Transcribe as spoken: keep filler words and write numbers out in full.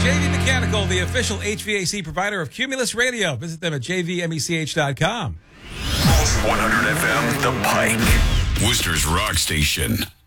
J V Mechanical, the official H V A C provider of Cumulus Radio. Visit them at j v mech dot com. one hundred F M, The Pike. Worcester's Rock Station.